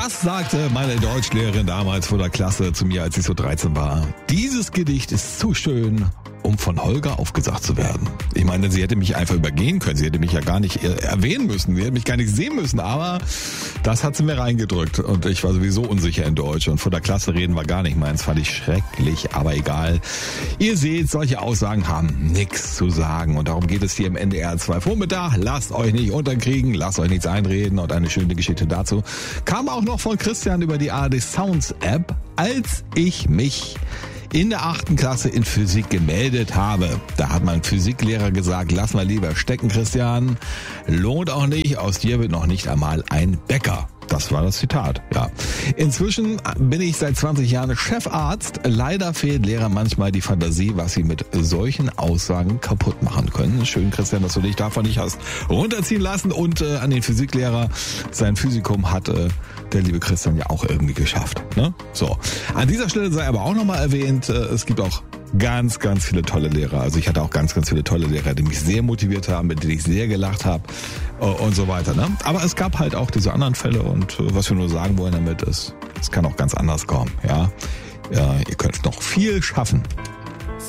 Das sagte meine Deutschlehrerin damals vor der Klasse zu mir, als ich so 13 war. Dieses Gedicht ist zu schön, um von Holger aufgesagt zu werden. Ich meine, sie hätte mich einfach übergehen können. Sie hätte mich ja gar nicht erwähnen müssen. Sie hätte mich gar nicht sehen müssen. Aber das hat sie mir reingedrückt. Und ich war sowieso unsicher in Deutsch. Und vor der Klasse reden war gar nicht meins. Fand ich schrecklich. Aber egal. Ihr seht, solche Aussagen haben nichts zu sagen. Und darum geht es hier im NDR 2 Vormittag. Lasst euch nicht unterkriegen. Lasst euch nichts einreden. Und eine schöne Geschichte dazu kam auch noch von Christian über die ARD Sounds App, als ich mich in der 8. Klasse in Physik gemeldet habe. Da hat mein Physiklehrer gesagt, lass mal lieber stecken, Christian. Lohnt auch nicht, aus dir wird noch nicht einmal ein Bäcker. Das war das Zitat, ja. Inzwischen bin ich seit 20 Jahren Chefarzt. Leider fehlt Lehrern manchmal die Fantasie, was sie mit solchen Aussagen kaputt machen können. Schön, Christian, dass du dich davon nicht hast runterziehen lassen. Und an den Physiklehrer, sein Physikum hat der liebe Christian ja auch irgendwie geschafft. Ne? So, an dieser Stelle sei aber auch nochmal erwähnt, es gibt auch ganz, ganz viele tolle Lehrer. Also ich hatte auch ganz, ganz viele tolle Lehrer, die mich sehr motiviert haben, mit denen ich sehr gelacht habe und so weiter. Ne? Aber es gab halt auch diese anderen Fälle und was wir nur sagen wollen damit ist, es kann auch ganz anders kommen. Ja, ihr könnt noch viel schaffen.